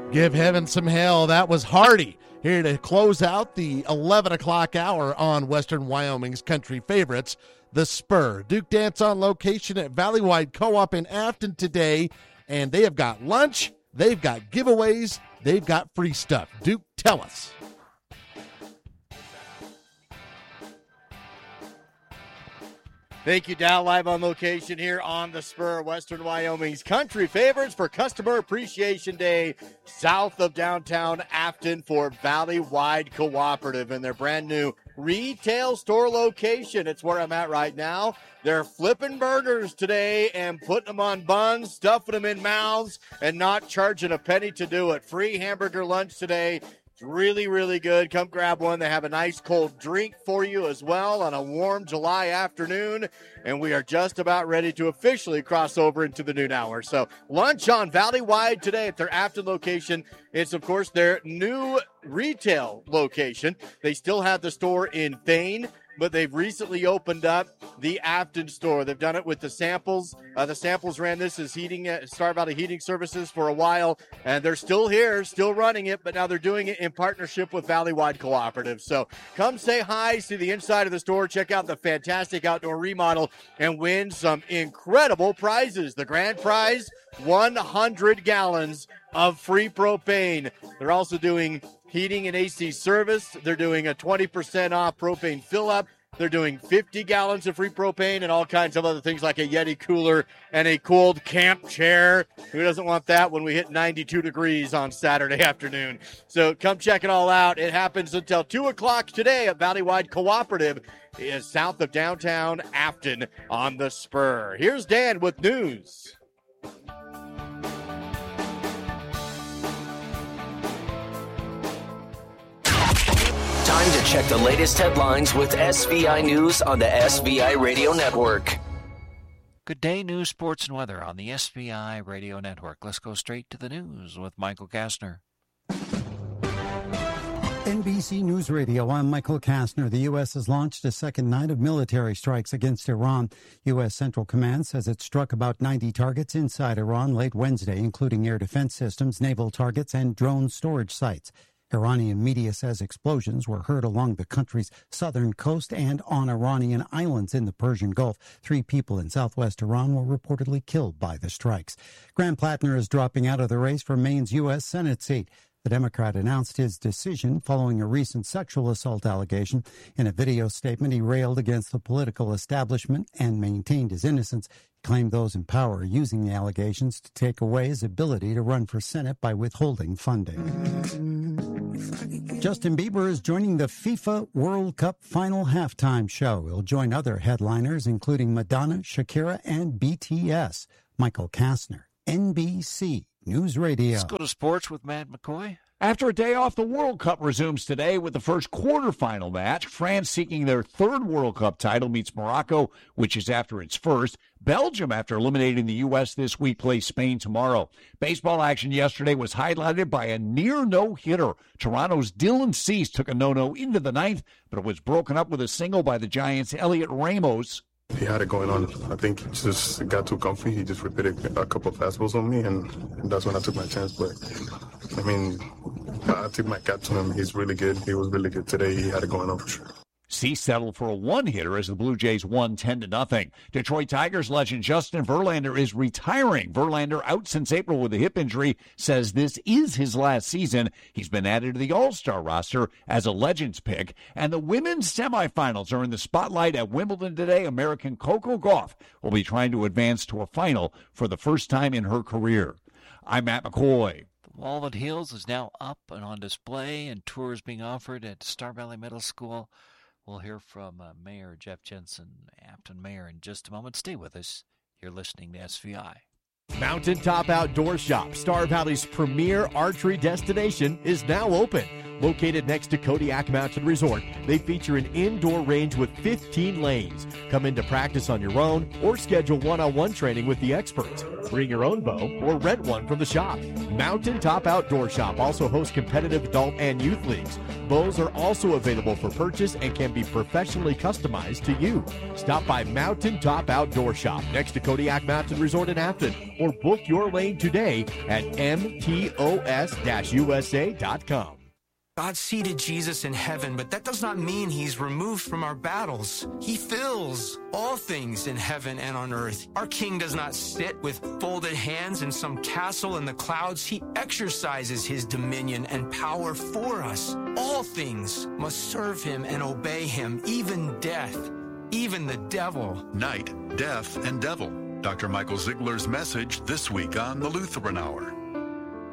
Give heaven some hell. That was Hardy here to close out the 11 o'clock hour on Western Wyoming's country favorites, The Spur. Duke Dance on location at Valleywide Co-op in Afton today, and they have got lunch, they've got giveaways, they've got free stuff. Duke, tell us. Thank you, Dow. Live on location here on The Spur, Western Wyoming's country favorites for Customer Appreciation Day, south of downtown Afton for Valleywide Cooperative and their brand new retail store location. It's where I'm at right now. They're flipping burgers today and putting them on buns, stuffing them in mouths, and not charging a penny to do it. Free hamburger lunch today. It's really, really good. Come grab one. They have a nice cold drink for you as well on a warm July afternoon. And we are just about ready to officially cross over into the noon hour. So lunch on Valleywide today at their Afton location. It's, of course, their new retail location. They still have the store in Thane, but they've recently opened up the Afton store. They've done it with the Samples. The Samples ran this as Star Valley Heating Services for a while, and they're still here, still running it, but now they're doing it in partnership with Valleywide Cooperative. So come say hi, see the inside of the store, check out the fantastic outdoor remodel, and win some incredible prizes. The grand prize, 100 gallons of free propane. They're also doing heating and AC service. They're doing a 20% off propane fill-up. They're doing 50 gallons of free propane and all kinds of other things like a Yeti cooler and a cold camp chair. Who doesn't want that when we hit 92 degrees on Saturday afternoon? So come check it all out. It happens until 2 o'clock today at Valleywide Cooperative, is south of downtown Afton on The Spur. Here's Dan with news. Time to check the latest headlines with SVI News on the SVI Radio Network. Good day, news, sports, and weather on the SVI Radio Network. Let's go straight to the news with Michael Kastner. NBC News Radio, I'm Michael Kastner. The U.S. has launched a second night of military strikes against Iran. U.S. Central Command says it struck about 90 targets inside Iran late Wednesday, including air defense systems, naval targets, and drone storage sites. Iranian media says explosions were heard along the country's southern coast and on Iranian islands in the Persian Gulf. 3 people in southwest Iran were reportedly killed by the strikes. Graham Plattner is dropping out of the race for Maine's U.S. Senate seat. The Democrat announced his decision following a recent sexual assault allegation. In a video statement, he railed against the political establishment and maintained his innocence. He claimed those in power are using the allegations to take away his ability to run for Senate by withholding funding. Justin Bieber is joining the FIFA World Cup final halftime show. He'll join other headliners, including Madonna, Shakira, and BTS. Michael Kastner, NBC News Radio. Let's go to sports with Matt McCoy. After a day off, the World Cup resumes today with the first quarterfinal match. France, seeking their third World Cup title, meets Morocco, which is after its first. Belgium, after eliminating the U.S. this week, plays Spain tomorrow. Baseball action yesterday was highlighted by a near no-hitter. Toronto's Dylan Cease took a no-no into the ninth, but it was broken up with a single by the Giants' Elliot Ramos. He had it going on. I think he just got too comfy. He just repeated a couple of fastballs on me, and that's when I took my chance. But, I mean, I took my cap to him. He's really good. He was really good today. He had it going on for sure. Cease settled for a one-hitter as the Blue Jays won 10-0. Detroit Tigers legend Justin Verlander is retiring. Verlander, out since April with a hip injury, says this is his last season. He's been added to the All-Star roster as a Legends pick. And the women's semifinals are in the spotlight at Wimbledon today. American Coco Gauff will be trying to advance to a final for the first time in her career. I'm Matt McCoy. The Wall That Heals is now up and on display, and tours being offered at Star Valley Middle School. We'll hear from Mayor Jeff Jensen, Afton Mayor, in just a moment. Stay with us. You're listening to SVI. Mountaintop Outdoor Shop, Star Valley's premier archery destination, is now open. Located next to Kodiak Mountain Resort, they feature an indoor range with 15 lanes. Come in to practice on your own or schedule one-on-one training with the experts. Bring your own bow or rent one from the shop. Mountaintop Outdoor Shop also hosts competitive adult and youth leagues. Bows are also available for purchase and can be professionally customized to you. Stop by Mountaintop Outdoor Shop next to Kodiak Mountain Resort in Afton or book your lane today at mtos-usa.com. God seated Jesus in heaven, but that does not mean he's removed from our battles. He fills all things in heaven and on earth. Our King does not sit with folded hands in some castle in the clouds. He exercises his dominion and power for us. All things must serve him and obey him, even death, even the devil. Night, death, and devil. Dr. Michael Ziegler's message this week on the Lutheran Hour.